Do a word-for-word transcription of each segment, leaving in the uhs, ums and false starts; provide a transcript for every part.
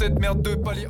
tête, merde de palier.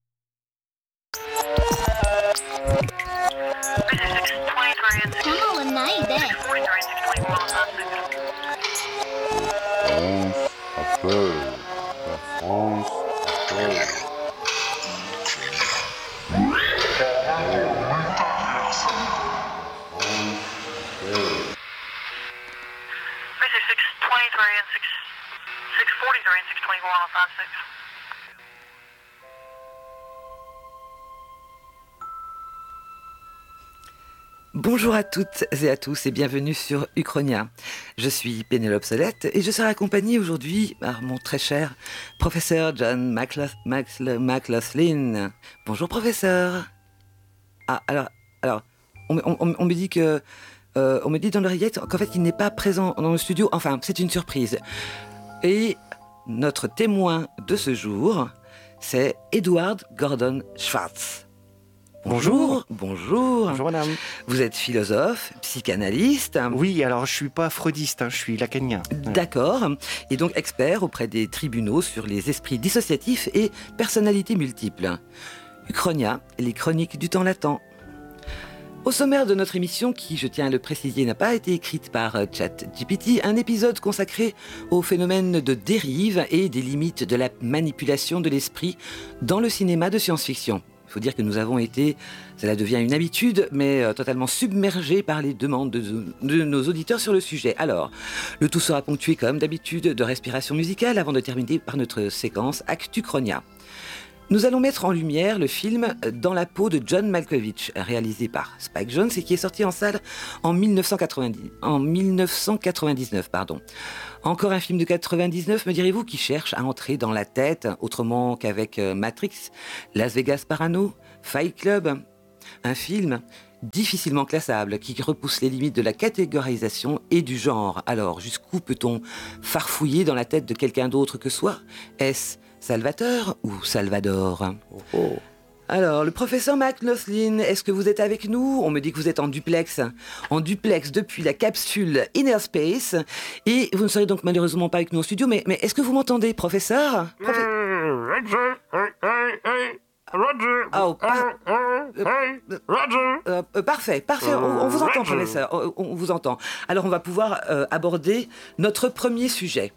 Bonjour à toutes et à tous et bienvenue sur Uchronia. Je suis Pénélope Solette et je serai accompagnée aujourd'hui par mon très cher professeur John McLaughlin. Bonjour professeur. Ah alors, alors on, on, on me dit que euh, on me dit dans l'oreillette qu'en fait il n'est pas présent dans le studio. Enfin, c'est une surprise. Et notre témoin de ce jour, c'est Edward Gordon Schwartz. Bonjour. Bonjour. Bonjour madame. Vous êtes philosophe, psychanalyste. Oui, alors je suis pas freudiste, hein, je suis lacanien. D'accord. Et donc expert auprès des tribunaux sur les esprits dissociatifs et personnalités multiples. Uchronia, les chroniques du temps latent. Au sommaire de notre émission, qui, je tiens à le préciser, n'a pas été écrite par ChatGPT, un épisode consacré au phénomène de dérive et des limites de la manipulation de l'esprit dans le cinéma de science-fiction. Il faut dire que nous avons été, cela devient une habitude, mais euh, totalement submergés par les demandes de, de nos auditeurs sur le sujet. Alors, le tout sera ponctué comme d'habitude de respiration musicale avant de terminer par notre séquence Actuchronia. Nous allons mettre en lumière le film Dans la peau de John Malkovich, réalisé par Spike Jonze et qui est sorti en salle en, dix-neuf cent quatre-vingt-dix, en dix-neuf cent quatre-vingt-dix-neuf. Pardon. Encore un film de quatre-vingt-dix-neuf, me direz-vous, qui cherche à entrer dans la tête, autrement qu'avec Matrix, Las Vegas Parano, Fight Club. Un film difficilement classable qui repousse les limites de la catégorisation et du genre. Alors, jusqu'où peut-on farfouiller dans la tête de quelqu'un d'autre que soi ? Est-ce Salvatore ou Salvador ? Oh oh. Alors, le professeur McLaughlin, est-ce que vous êtes avec nous ? On me dit que vous êtes en duplex. En duplex depuis la capsule Inner Space. Et vous ne serez donc malheureusement pas avec nous au studio, mais, mais est-ce que vous m'entendez, professeur ? Profe... Roger, hey, hey, hey. Roger, oh, par... hey, Roger. Euh, euh, parfait, parfait, on, on vous entend, professeur, on, on vous entend. Alors, on va pouvoir euh, aborder notre premier sujet.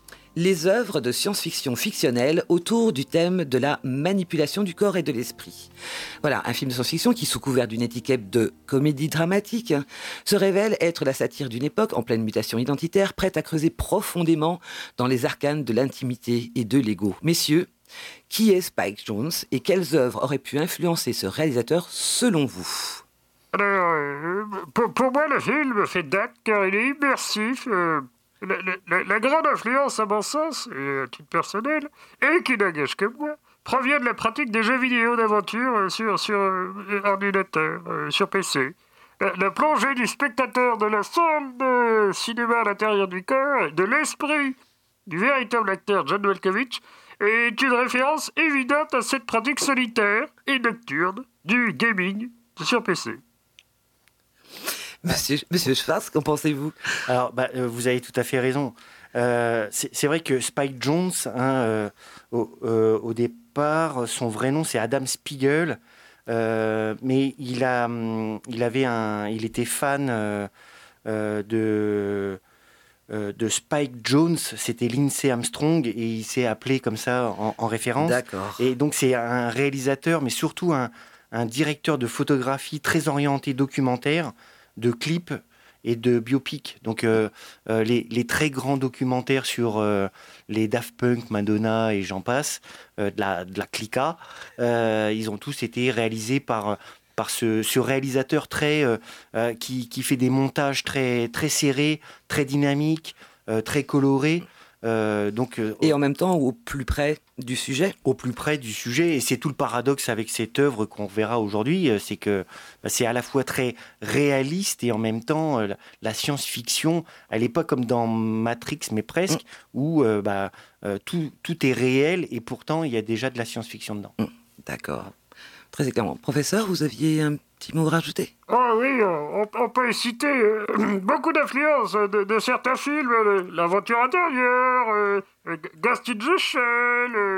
Les œuvres de science-fiction fictionnelles autour du thème de la manipulation du corps et de l'esprit. Voilà, un film de science-fiction qui, sous couvert d'une étiquette de comédie dramatique, se révèle être la satire d'une époque en pleine mutation identitaire, prête à creuser profondément dans les arcanes de l'intimité et de l'ego. Messieurs, qui est Spike Jonze et quelles œuvres auraient pu influencer ce réalisateur selon vous ? Alors, euh, pour, pour moi, le film fait date car il est immersif. Euh... La, la, la grande influence, à mon sens, et à titre personnel, et qui n'engage que moi, provient de la pratique des jeux vidéo d'aventure sur, sur euh, ordinateur, euh, sur P C. La, la plongée du spectateur de la salle de cinéma à l'intérieur du corps et de l'esprit du véritable acteur John Malkovich est une référence évidente à cette pratique solitaire et nocturne du gaming sur P C. Monsieur, Monsieur Schwartz, qu'en pensez-vous ? Alors, bah, euh, vous avez tout à fait raison. Euh, c'est, c'est vrai que Spike Jonze, hein, euh, au, euh, au départ, son vrai nom c'est Adam Spiegel, euh, mais il a, il avait un, il était fan euh, euh, de euh, de Spike Jonze. C'était Lindsay Armstrong et il s'est appelé comme ça en, en référence. D'accord. Et donc c'est un réalisateur, mais surtout un, un directeur de photographie très orienté documentaire, de clips et de biopics. Donc euh, euh, les, les très grands documentaires sur euh, les Daft Punk, Madonna et j'en passe, euh, de la, de la clica, euh, ils ont tous été réalisés par, par ce, ce réalisateur très, euh, euh, qui, qui fait des montages très, très serrés, très dynamiques, euh, très colorés. Euh, donc, euh, et en même temps au plus près du sujet. Au plus près du sujet, et c'est tout le paradoxe avec cette œuvre qu'on verra aujourd'hui, c'est que bah, c'est à la fois très réaliste et en même temps euh, la, la science-fiction, elle n'est pas comme dans Matrix, mais presque, mmh. où euh, bah, euh, tout, tout est réel et pourtant il y a déjà de la science-fiction dedans. Mmh. D'accord. Très éclairant. Professeur, vous aviez un petit mot à rajouter ? Ah oui, on, on peut citer euh, beaucoup d'influences de, de certains films, euh, L'aventure intérieure, euh, Ghost in the Shell, euh,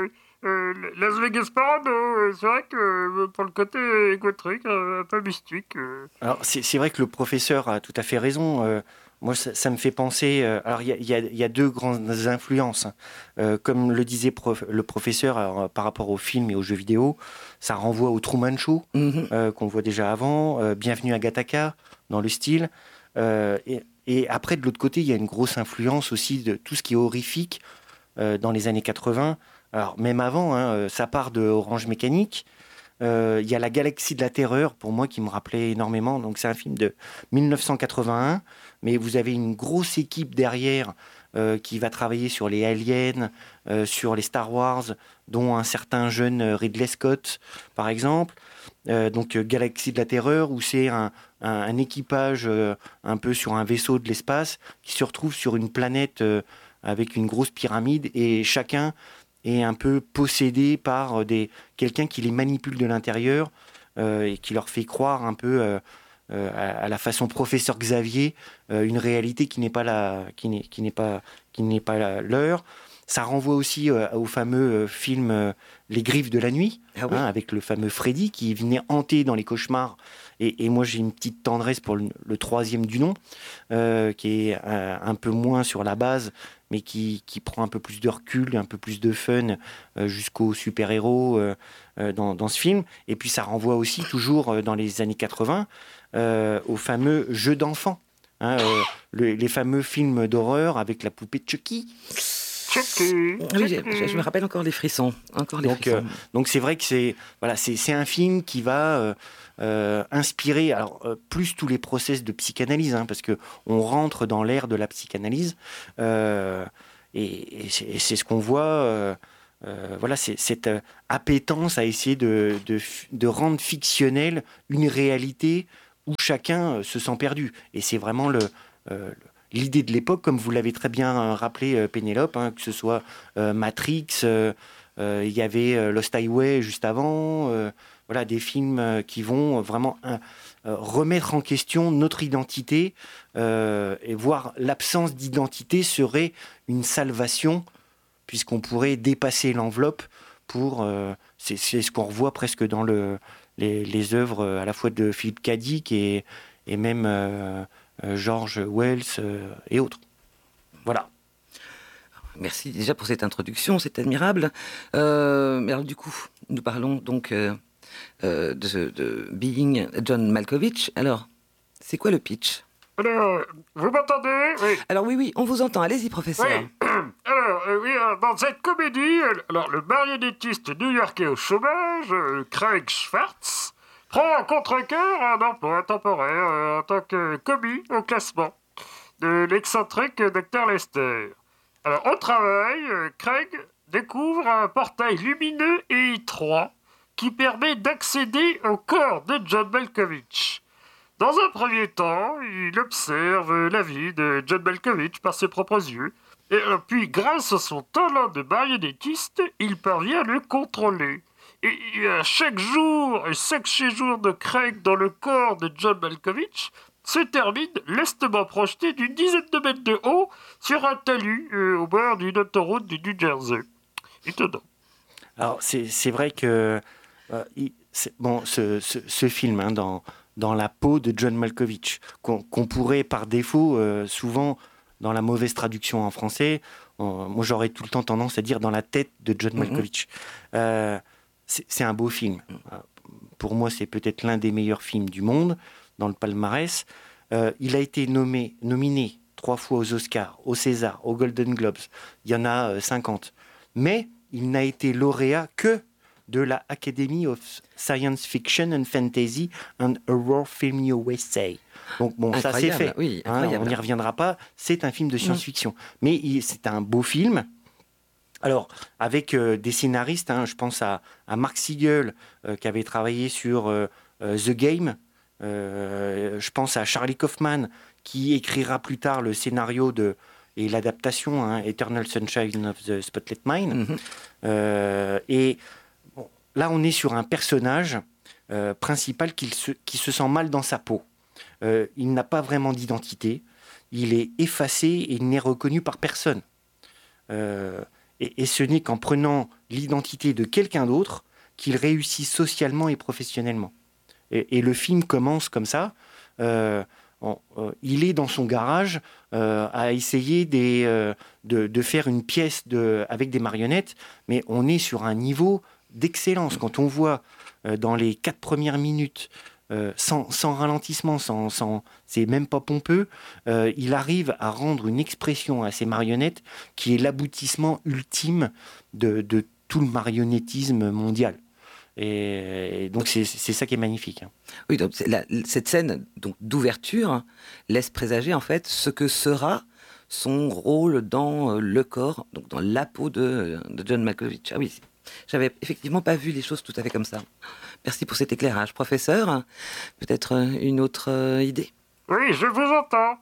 euh, Las Vegas Parado, euh, c'est vrai que euh, pour le côté égotrique, euh, un peu mystique. Euh. Alors, c'est, c'est vrai que le professeur a tout à fait raison. Euh, moi, ça, ça me fait penser... euh, alors, il y a, il y a- il y a deux grandes influences, hein. Euh, comme le disait prof- le professeur, alors, par rapport aux films et aux jeux vidéo, ça renvoie au Truman Show, Mhm. euh, qu'on voit déjà avant, euh, Bienvenue à Gattaca, dans le style. Euh, et, et après, de l'autre côté, il y a une grosse influence aussi de tout ce qui est horrifique euh, dans les années quatre-vingts. Alors, même avant, hein, euh, ça part de Orange Mécanique. Euh, Il y a La Galaxie de la Terreur, pour moi, qui me rappelait énormément. Donc, c'est un film de dix-neuf cent quatre-vingt-un, mais vous avez une grosse équipe derrière euh, qui va travailler sur les aliens, euh, sur les Star Wars, dont un certain jeune euh, Ridley Scott, par exemple. Euh, donc, euh, Galaxie de la Terreur, où c'est un, un- un équipage euh, un peu sur un vaisseau de l'espace qui se retrouve sur une planète euh, avec une grosse pyramide, et chacun est un peu possédé par euh, des, quelqu'un qui les manipule de l'intérieur euh, et qui leur fait croire un peu euh, euh, à, à la façon professeur Xavier euh, une réalité qui n'est pas la, qui n'est, qui n'est pas, qui n'est pas la- leur. Ça renvoie aussi euh, au fameux euh, film euh, Les Griffes de la Nuit, Ah oui. hein, avec le fameux Freddy qui venait hanter dans les cauchemars. Et, et moi, j'ai une petite tendresse pour le, le troisième du nom, euh, qui est euh, un peu moins sur la base, mais qui, qui prend un peu plus de recul, un peu plus de fun, euh, jusqu'aux super-héros euh, euh, dans, dans ce film. Et puis, ça renvoie aussi, toujours euh, dans les années quatre-vingts, euh, au fameux jeu d'enfant. Hein, euh, le- les fameux films d'horreur avec la poupée Chucky. Chucky, Ah oui, j'ai- Chucky. je me rappelle encore les frissons. Encore les Donc, frissons. euh, donc c'est vrai que c'est voilà, c'est, c'est un film qui va euh, euh, inspirer alors euh, plus tous les process de psychanalyse, hein, parce que on rentre dans l'ère de la psychanalyse euh, et, et c'est, et c'est ce qu'on voit. Euh, euh, voilà, c'est cette euh, appétence à essayer de, de, f- de rendre fictionnelle une réalité où chacun euh, se sent perdu. Et c'est vraiment le, euh, le- l'idée de l'époque, comme vous l'avez très bien euh, rappelé, euh, Pénélope, hein, que ce soit euh, Matrix, euh, euh, il y avait euh, Lost Highway juste avant, euh, voilà, des films euh, qui vont vraiment euh, euh, remettre en question notre identité, euh, et voir l'absence d'identité serait une salvation, puisqu'on pourrait dépasser l'enveloppe pour... euh, c'est, c'est ce qu'on revoit presque dans le, les, les œuvres euh, à la fois de Philippe K. Dick et, et même euh, euh, George Wells euh, et autres. Voilà. Merci déjà pour cette introduction, c'est admirable. Euh, mais alors du coup, nous parlons donc euh, euh, de, de Being John Malkovich. Alors, c'est quoi le pitch? Alors, vous m'entendez? Oui. Alors oui, oui, on vous entend. Allez-y, professeur. Oui. Alors, euh, oui, alors, dans cette comédie, euh, alors, le marionnettiste new-yorkais au chômage, euh, Craig Schwartz, prend à contre-cœur un emploi temporaire euh, en tant que commis au classement de l'excentrique docteur Lester. Alors, au travail, euh, Craig découvre un portail lumineux et étroit qui permet d'accéder au corps de John Malkovich. Dans un premier temps, il observe la vie de John Malkovich par ses propres yeux, et euh, puis, grâce à son talent de marionnettiste, il parvient à le contrôler. Et, et à chaque jour et chaque séjour de Craig dans le corps de John Malkovich se termine lestement projeté d'une dizaine de mètres de haut sur un talus euh, au bord d'une autoroute du New Jersey. Étonnant. Alors, c'est, c'est vrai que euh, il- c'est, bon, ce, ce, ce film, hein, dans, dans la peau de John Malkovich, qu'on, qu'on pourrait par défaut, euh, souvent, dans la mauvaise traduction en français, on- moi j'aurais tout le temps tendance à dire dans la tête de John Malkovich. Euh, c'est, c'est un beau film. Euh, Pour moi, c'est peut-être l'un des meilleurs films du monde, dans le palmarès. Euh, il a été nommé, nominé trois fois aux Oscars, aux César, aux Golden Globes. Il y en a euh, cinquante. Mais il n'a été lauréat que de la Academy of Science Fiction and Fantasy and Horror Film U S A. Donc bon, ça c'est Incroyable, fait. oui, Hein, incroyable. on n'y reviendra pas. C'est un film de science-fiction. Mais il- c'est un beau film. Alors, avec euh, des scénaristes, hein, je pense à, à Mark Siegel, euh, qui avait travaillé sur euh, euh, The Game. Euh, je pense à Charlie Kaufman, qui écrira plus tard le scénario de, et l'adaptation, hein, Eternal Sunshine of the Spotless Mind. Mhm. Euh, et bon, là, on est sur un personnage euh, principal qui se, qui se sent mal dans sa peau. Euh, il n'a pas vraiment d'identité. Il est effacé et il n'est reconnu par personne. Euh, Et, et ce n'est qu'en prenant l'identité de quelqu'un d'autre qu'il réussit socialement et professionnellement. Et, et le film commence comme ça. Euh, on, euh, il est dans son garage euh, à essayer des, euh, de, de faire une pièce de, avec des marionnettes, mais on est sur un niveau d'excellence. Quand on voit euh, dans les quatre premières minutes, euh, sans, sans ralentissement, sans, sans, c'est même pas pompeux, euh, il arrive à rendre une expression à ces marionnettes qui est l'aboutissement ultime de, de tout le marionnettisme mondial. Et, et donc c'est, c'est ça qui est magnifique. Hein. Oui, donc c'est la, cette scène donc, d'ouverture laisse présager en fait ce que sera son rôle dans le corps, donc dans la peau de, de John Malkovich. Ah oui, j'avais effectivement pas vu les choses tout à fait comme ça. Merci pour cet éclairage. Professeur, peut-être une autre idée ? Oui, je vous entends.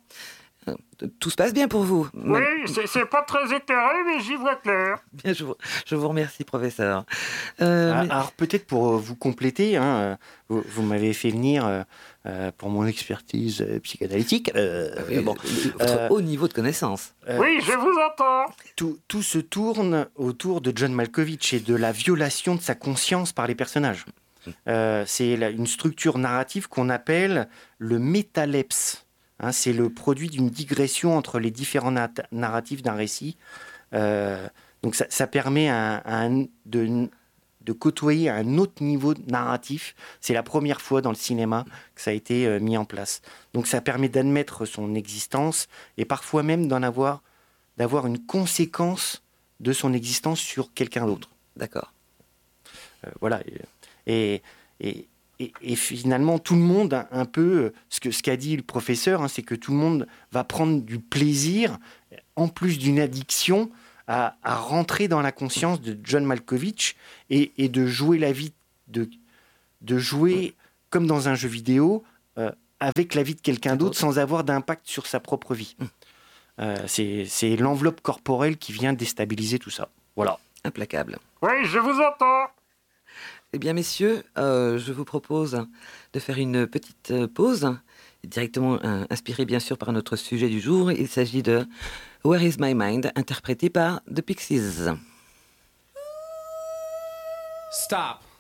Tout se passe bien pour vous ? Oui, c'est, c'est pas très éclairé, mais j'y vois clair. Bien, je vous, je vous remercie, professeur. Euh, ah, mais... Alors peut-être pour vous compléter, hein, vous, vous m'avez fait venir euh, pour mon expertise euh, psychanalytique. Euh, oui, bon, votre euh, haut niveau de connaissance. Euh, oui, je vous entends. Tout, tout se tourne autour de John Malkovich et de la violation de sa conscience par les personnages. Euh, c'est la, une structure narrative qu'on appelle le métalepse. Hein, c'est le produit d'une digression entre les différents nat- narratifs d'un récit. Euh, donc ça, ça permet un, un, de, de côtoyer un autre niveau narratif. C'est la première fois dans le cinéma que ça a été euh, mis en place. Donc ça permet d'admettre son existence et parfois même d'en avoir, d'avoir une conséquence de son existence sur quelqu'un d'autre. D'accord. Euh, voilà. Et... et Et, et finalement, tout le monde, un, un peu, ce, que, ce qu'a dit le professeur, hein, c'est que tout le monde va prendre du plaisir, en plus d'une addiction, à, à rentrer dans la conscience de John Malkovich et, et de jouer la vie, de, de jouer comme dans un jeu vidéo, euh, avec la vie de quelqu'un d'autre, sans avoir d'impact sur sa propre vie. Euh, c'est, c'est l'enveloppe corporelle qui vient déstabiliser tout ça. Voilà. Implacable. Oui, je vous entends. Eh bien, messieurs, euh, je vous propose de faire une petite pause, directement euh, inspirée bien sûr par notre sujet du jour. Il s'agit de Where is my mind, interprété par The Pixies. Stop.